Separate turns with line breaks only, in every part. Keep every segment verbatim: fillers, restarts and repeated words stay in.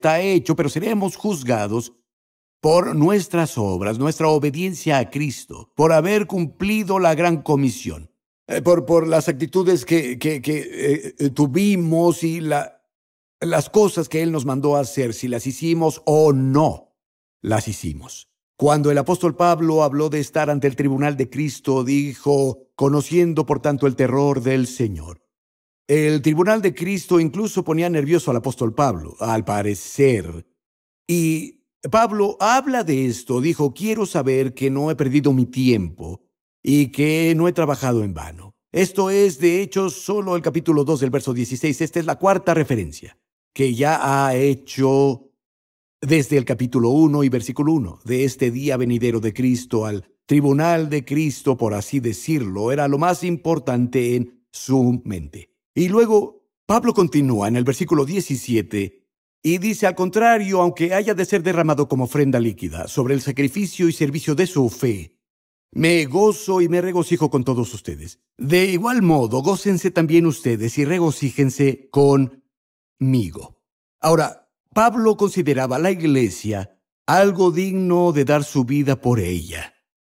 está hecho, pero seremos juzgados por nuestras obras, nuestra obediencia a Cristo, por haber cumplido la gran comisión, eh, por, por las actitudes que, que, que eh, eh, tuvimos y la, las cosas que Él nos mandó a hacer, si las hicimos o no las hicimos. Cuando el apóstol Pablo habló de estar ante el tribunal de Cristo, dijo, conociendo por tanto el terror del Señor. El tribunal de Cristo incluso ponía nervioso al apóstol Pablo, al parecer. Y Pablo habla de esto, dijo, quiero saber que no he perdido mi tiempo y que no he trabajado en vano. Esto es, de hecho, solo el capítulo dos del verso dieciséis. Esta es la cuarta referencia que ya ha hecho desde el capítulo uno y versículo uno, de este día venidero de Cristo al tribunal de Cristo, por así decirlo, era lo más importante en su mente. Y luego Pablo continúa en el versículo diecisiete y dice, al contrario, aunque haya de ser derramado como ofrenda líquida sobre el sacrificio y servicio de su fe, me gozo y me regocijo con todos ustedes. De igual modo, gócense también ustedes y regocíjense conmigo. Ahora, Pablo consideraba a la iglesia algo digno de dar su vida por ella.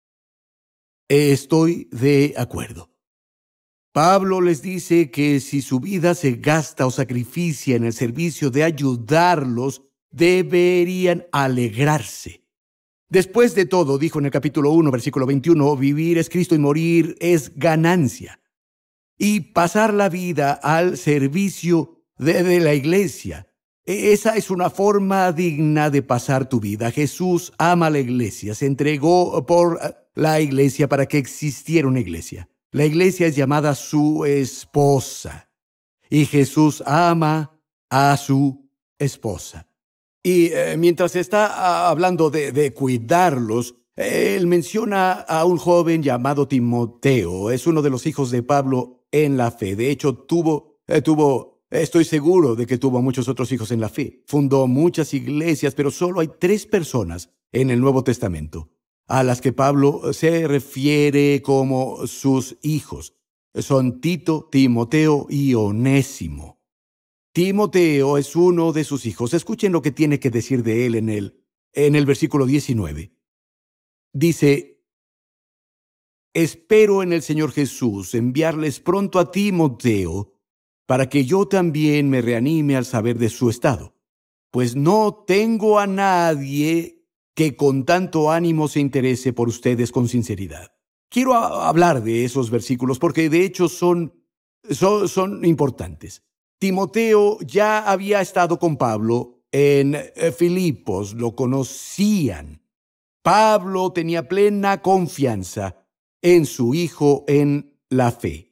Estoy de acuerdo. Pablo les dice que si su vida se gasta o sacrificia en el servicio de ayudarlos, deberían alegrarse. Después de todo, dijo en el capítulo uno, versículo veintiuno, vivir es Cristo y morir es ganancia. Y pasar la vida al servicio de, de la iglesia. Esa es una forma digna de pasar tu vida. Jesús ama a la iglesia, se entregó por la iglesia para que existiera una iglesia. La iglesia es llamada su esposa y Jesús ama a su esposa. Y eh, mientras está hablando de, de cuidarlos, él menciona a un joven llamado Timoteo. Es uno de los hijos de Pablo en la fe. De hecho, tuvo, eh, tuvo Estoy seguro de que tuvo muchos otros hijos en la fe. Fundó muchas iglesias, pero solo hay tres personas en el Nuevo Testamento a las que Pablo se refiere como sus hijos. Son Tito, Timoteo y Onésimo. Timoteo es uno de sus hijos. Escuchen lo que tiene que decir de él en el, en el versículo diecinueve. Dice, espero en el Señor Jesús enviarles pronto a Timoteo, para que yo también me reanime al saber de su estado, pues no tengo a nadie que con tanto ánimo se interese por ustedes con sinceridad. Quiero a- hablar de esos versículos porque de hecho son, son, son importantes. Timoteo ya había estado con Pablo en eh, Filipos, lo conocían. Pablo tenía plena confianza en su hijo en la fe.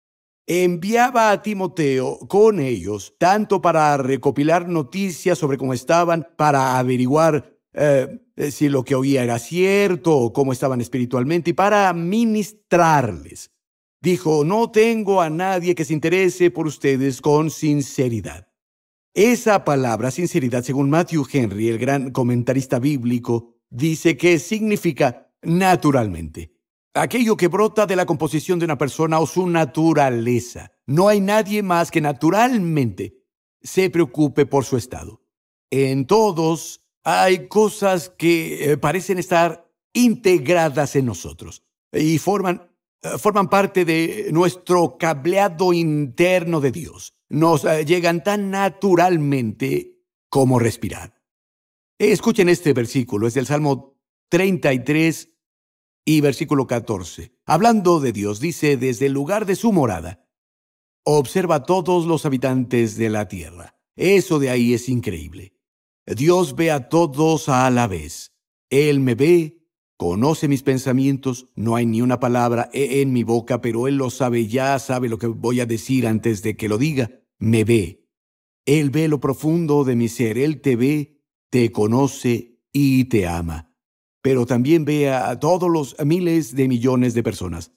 Enviaba a Timoteo con ellos, tanto para recopilar noticias sobre cómo estaban, para averiguar eh, si lo que oía era cierto o cómo estaban espiritualmente, y para ministrarles. Dijo, no tengo a nadie que se interese por ustedes con sinceridad. Esa palabra, sinceridad, según Matthew Henry, el gran comentarista bíblico, dice que significa naturalmente. Aquello que brota de la composición de una persona o su naturaleza. No hay nadie más que naturalmente se preocupe por su estado. En todos hay cosas que eh, parecen estar integradas en nosotros y forman, eh, forman parte de nuestro cableado interno de Dios. Nos eh, llegan tan naturalmente como respirar. Escuchen este versículo, es del Salmo treinta y tres y versículo catorce. Hablando de Dios, dice, desde el lugar de su morada, observa a todos los habitantes de la tierra. Eso de ahí es increíble. Dios ve a todos a la vez. Él me ve, conoce mis pensamientos, no hay ni una palabra en mi boca, pero Él lo sabe ya, sabe lo que voy a decir antes de que lo diga. Me ve. Él ve lo profundo de mi ser. Él te ve, te conoce y te ama. Pero también ve a todos los miles de millones de personas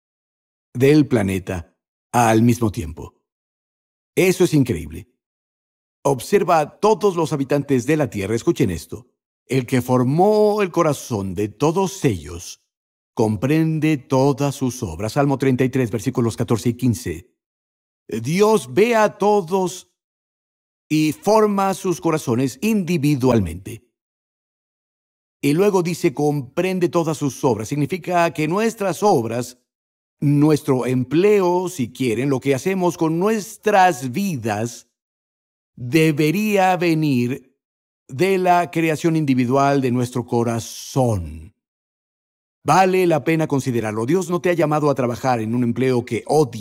del planeta al mismo tiempo. Eso es increíble. Observa a todos los habitantes de la tierra. Escuchen esto. El que formó el corazón de todos ellos comprende todas sus obras. Salmo treinta y tres, versículos catorce y quince. Dios ve a todos y forma sus corazones individualmente. Y luego dice, comprende todas sus obras. Significa que nuestras obras, nuestro empleo, si quieren, lo que hacemos con nuestras vidas, debería venir de la creación individual de nuestro corazón. Vale la pena considerarlo. Dios no te ha llamado a trabajar en un empleo que odias.